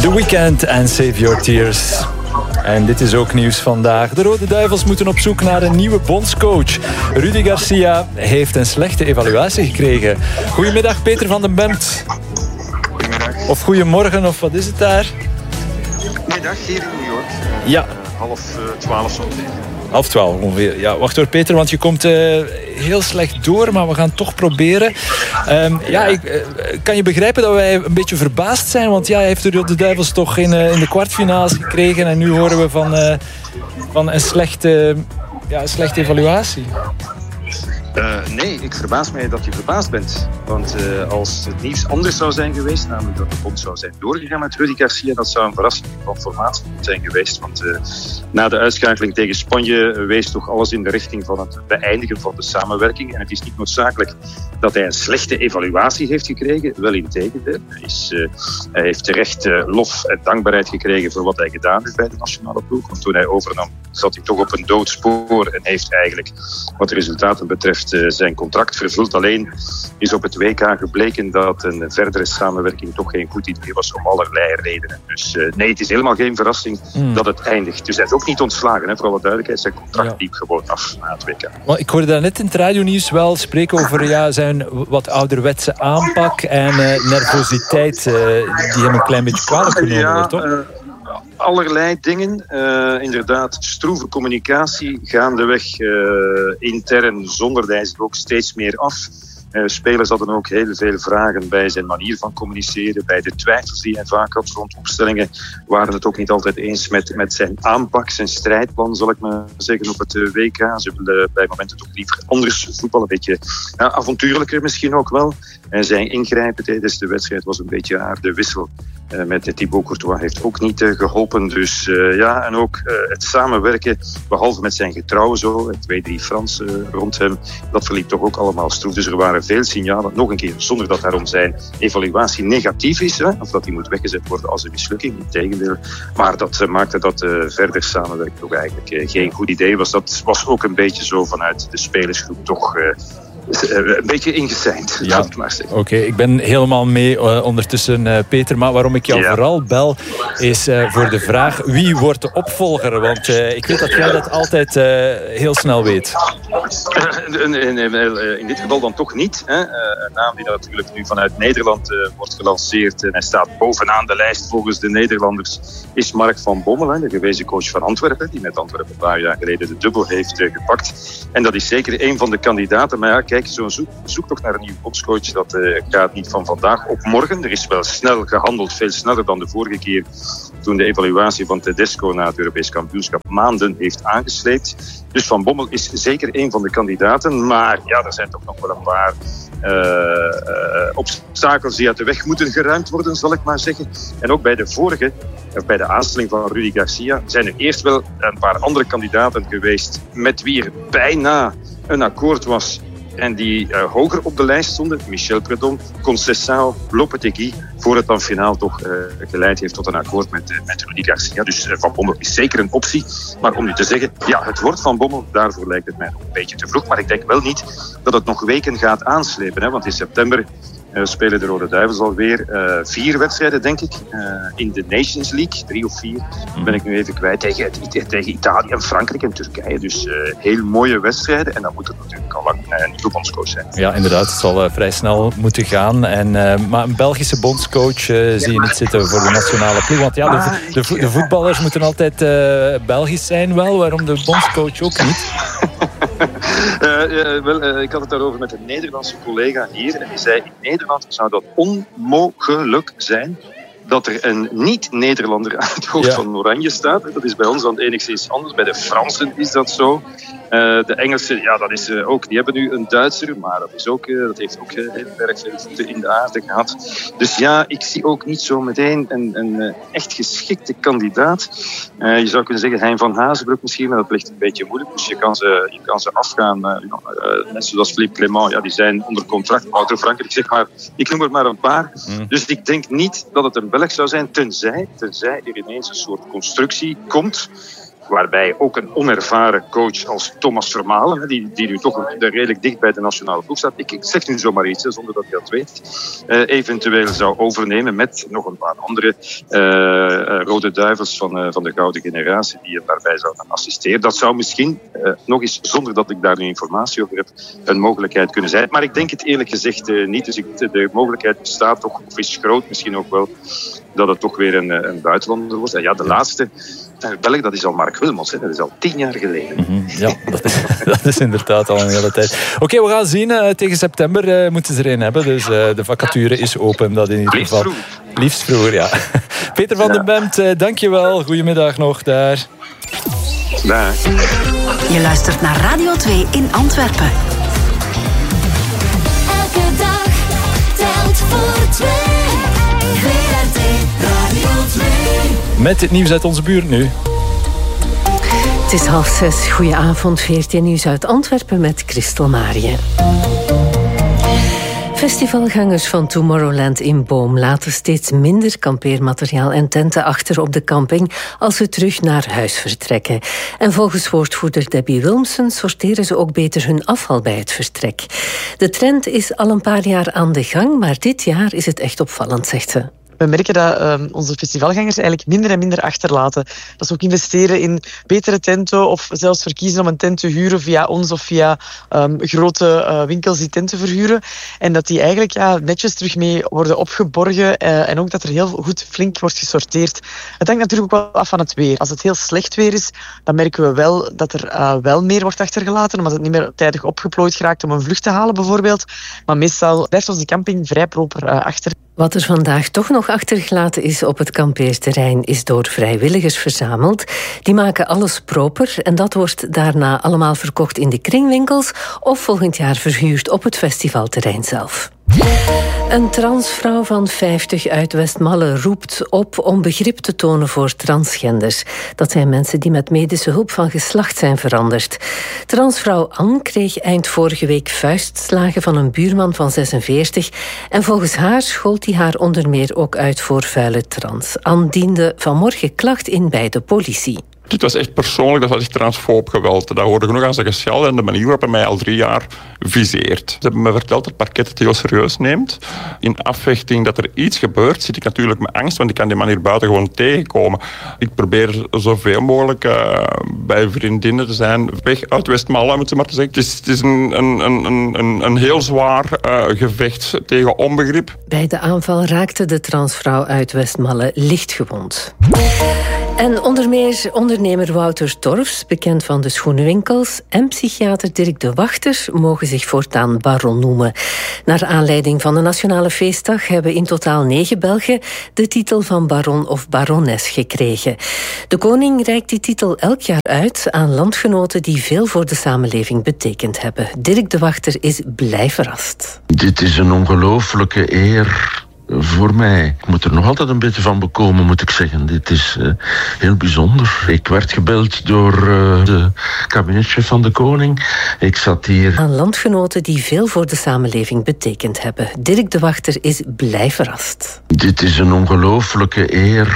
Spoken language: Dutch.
The Weeknd en Save Your Tears. En dit is ook nieuws vandaag. De Rode Duivels moeten op zoek naar een nieuwe bondscoach. Rudi Garcia heeft een slechte evaluatie gekregen. Goedemiddag, Peter van den Bemt. Goedemiddag. Of goedemorgen, of wat is het daar? Middag hier in New York. Ja. 11:30 zo ongeveer. 11:30 ongeveer. Ja, wacht hoor, Peter, want je komt heel slecht door, maar we gaan het toch proberen. Kan je begrijpen dat wij een beetje verbaasd zijn? Want ja, hij heeft de Duivels toch in de kwartfinales gekregen en nu horen we van een slechte evaluatie. Nee, ik verbaas mij dat je verbaasd bent. Want als het nieuws anders zou zijn geweest, namelijk dat de bond zou zijn doorgegaan met Rudi Garcia, dat zou een verrassing van formaat zijn geweest. Want na de uitschakeling tegen Spanje wees toch alles in de richting van het beëindigen van de samenwerking. En het is niet noodzakelijk dat hij een slechte evaluatie heeft gekregen. Wel integendeel. Hij heeft terecht lof en dankbaarheid gekregen voor wat hij gedaan heeft bij de nationale ploeg. Want toen hij overnam, zat hij toch op een dood spoor en heeft eigenlijk, wat de resultaten betreft, zijn contract vervuld. Alleen is op het WK gebleken dat een verdere samenwerking toch geen goed idee was om allerlei redenen. Dus nee, het is helemaal geen verrassing dat het eindigt. Dus hij is ook niet ontslagen, hè, voor alle duidelijkheid. Zijn contract liep gewoon af na het WK. Well, ik hoorde daarnet in het radionieuws wel spreken over zijn wat ouderwetse aanpak en nervositeit die hem een klein beetje kwalijk genomen wordt, toch? Allerlei dingen. Inderdaad, stroeve communicatie gaandeweg intern zonderde hij zich ook steeds meer af. Spelers hadden ook heel veel vragen bij zijn manier van communiceren, bij de twijfels die hij vaak had rond opstellingen, waren het ook niet altijd eens met zijn aanpak, zijn strijdplan, zal ik maar zeggen, op het WK. Ze willen bij momenten toch liever anders voetballen, een beetje avontuurlijker misschien ook wel. En zijn ingrijpen tijdens de wedstrijd was een beetje de wissel met Thibaut Courtois heeft ook niet geholpen. Dus en ook het samenwerken, behalve met zijn getrouwen zo, 2-3 Fransen rond hem, dat verliep toch ook allemaal stroef. Dus er waren veel signalen, nog een keer, zonder dat daarom zijn evaluatie negatief is, of dat die moet weggezet worden als een mislukking, integendeel. Maar dat maakte dat verder samenwerken toch eigenlijk geen goed idee was. Dat was ook een beetje zo vanuit de spelersgroep toch een beetje ingeseind, laat ik maar zeggen. Oké, ik ben helemaal mee ondertussen, Peter. Maar waarom ik jou vooral bel, is voor de vraag wie wordt de opvolger? Want ik weet dat jij dat altijd heel snel weet. In dit geval dan toch niet. Hè. Een naam die natuurlijk nu vanuit Nederland wordt gelanceerd. En hij staat bovenaan de lijst volgens de Nederlanders. Is Mark van Bommel, de gewezen coach van Antwerpen. Die met Antwerpen een paar jaar geleden de dubbel heeft gepakt. En dat is zeker een van de kandidaten. Maar ja, kijk, zo'n zoektocht naar een nieuwe bondscoach, dat gaat niet van vandaag op morgen. Er is wel snel gehandeld, veel sneller dan de vorige keer, toen de evaluatie van Tedesco na het Europees kampioenschap maanden heeft aangesleept. Dus Van Bommel is zeker een van de kandidaten. Maar ja, er zijn toch nog wel een paar obstakels die uit de weg moeten geruimd worden, zal ik maar zeggen. En ook bij bij de aanstelling van Rudi Garcia, zijn er eerst wel een paar andere kandidaten geweest met wie er bijna een akkoord was en die hoger op de lijst stonden. Michel Predom, Conceição, Lopetegui, voor het dan finaal toch geleid heeft tot een akkoord met Rudi Garcia. Dus Van Bommel is zeker een optie. Maar om nu te zeggen, ja, het wordt Van Bommel, daarvoor lijkt het mij nog een beetje te vroeg. Maar ik denk wel niet dat het nog weken gaat aanslepen. Hè? Want in september spelen de Rode Duivels alweer 4 wedstrijden, denk ik. In de Nations League, 3 of 4, ben ik nu even kwijt. Tegen Italië en Frankrijk en Turkije. Dus heel mooie wedstrijden. En dan moet het natuurlijk al lang een nieuwe bondscoach zijn. Ja, inderdaad. Het zal vrij snel moeten gaan. Maar een Belgische bondscoach zie je niet zitten voor de nationale ploeg. Want ja, de voetballers moeten altijd Belgisch zijn wel. Waarom de bondscoach ook niet? Ik had het daarover met een Nederlandse collega hier. En die zei, in Nederland zou dat onmogelijk zijn dat er een niet-Nederlander aan het hoofd van Oranje staat. Dat is bij ons dan enigszins anders. Bij de Fransen is dat zo. De Engelsen, ja, dat is ook. Die hebben nu een Duitser, maar dat heeft ook heel erg veel voeten in de aarde gehad. Dus ja, ik zie ook niet zo meteen een echt geschikte kandidaat. Je zou kunnen zeggen Hein van Hazenbroek misschien, maar dat ligt een beetje moeilijk. Dus je kan ze afgaan. Net zoals Philippe Clement, ja, die zijn onder contract. Wouter Frankrijk, ik noem er maar een paar. Dus ik denk niet dat het een Belg zou zijn, tenzij er ineens een soort constructie komt waarbij ook een onervaren coach als Thomas Vermaelen, die nu toch redelijk dicht bij de nationale ploeg staat, ik zeg nu zomaar iets, zonder dat hij dat weet, eventueel zou overnemen met nog een paar andere rode duivels van de gouden generatie die hem daarbij zouden assisteren. Dat zou misschien, nog eens zonder dat ik daar nu informatie over heb, een mogelijkheid kunnen zijn. Maar ik denk het eerlijk gezegd niet. Dus de mogelijkheid bestaat toch, of is groot misschien ook wel, dat het toch weer een buitenlander wordt. En ja, de laatste Belg, dat is al Mark Wilmots. Dat is al 10 jaar geleden. Mm-hmm. Ja, dat is inderdaad al een hele tijd. Oké, we gaan zien. Tegen september moeten ze er een hebben. Dus de vacature is open. Dat in ieder geval. Liefst vroeger, ja. Peter van den Bemt, dankjewel. Goedemiddag nog daar. Daar. Je luistert naar Radio 2 in Antwerpen. Elke dag telt voor 2. VRT Radio 2. Met het nieuws uit onze buurt nu. Het is 5:30. Goedenavond, VRT Nieuws uit Antwerpen met Christel Marië. Festivalgangers van Tomorrowland in Boom laten steeds minder kampeermateriaal en tenten achter op de camping als ze terug naar huis vertrekken. En volgens woordvoerder Debbie Wilmsen sorteren ze ook beter hun afval bij het vertrek. De trend is al een paar jaar aan de gang, maar dit jaar is het echt opvallend, zegt ze. We merken dat onze festivalgangers eigenlijk minder en minder achterlaten. Dat ze ook investeren in betere tenten of zelfs verkiezen om een tent te huren via ons of via grote winkels die tenten verhuren. En dat die eigenlijk netjes terug mee worden opgeborgen en ook dat er heel goed flink wordt gesorteerd. Het hangt natuurlijk ook wel af van het weer. Als het heel slecht weer is, dan merken we wel dat er wel meer wordt achtergelaten, omdat het niet meer tijdig opgeplooid geraakt om een vlucht te halen bijvoorbeeld. Maar meestal blijft onze camping vrij proper achter. Wat er vandaag toch nog achtergelaten is op het kampeerterrein is door vrijwilligers verzameld. Die maken alles proper en dat wordt daarna allemaal verkocht in de kringwinkels of volgend jaar verhuurd op het festivalterrein zelf. Een transvrouw van 50 uit Westmalle roept op om begrip te tonen voor transgenders. Dat zijn mensen die met medische hulp van geslacht zijn veranderd. Transvrouw Anne kreeg eind vorige week vuistslagen van een buurman van 46 en volgens haar schold hij haar onder meer ook uit voor vuile trans. Anne diende vanmorgen klacht in bij de politie. Dit was echt persoonlijk, dat was echt transfoob geweld. Dat hoorde genoeg aan zijn gescheld en de manier waarop hij mij al 3 jaar viseert. Ze hebben me verteld dat het parket het heel serieus neemt. In afwachting dat er iets gebeurt, zit ik natuurlijk met angst, want ik kan die man hier buiten gewoon tegenkomen. Ik probeer zoveel mogelijk bij vriendinnen te zijn. Weg uit Westmalle, moet je maar te zeggen. Het is een heel zwaar gevecht tegen onbegrip. Bij de aanval raakte de transvrouw uit Westmalle lichtgewond. En onder meer ondernemer Wouter Torfs, bekend van de schoenenwinkels, en psychiater Dirk de Wachter mogen zich voortaan baron noemen. Naar aanleiding van de Nationale Feestdag hebben in totaal 9 Belgen de titel van baron of barones gekregen. De koning reikt die titel elk jaar uit aan landgenoten die veel voor de samenleving betekend hebben. Dirk de Wachter is blij verrast. Dit is een ongelooflijke eer voor mij. Ik moet er nog altijd een beetje van bekomen, moet ik zeggen. Dit is heel bijzonder. Ik werd gebeld door de kabinetchef van de koning. Ik zat hier. Aan landgenoten die veel voor de samenleving betekend hebben. Dirk de Wachter is blij verrast. Dit is een ongelooflijke eer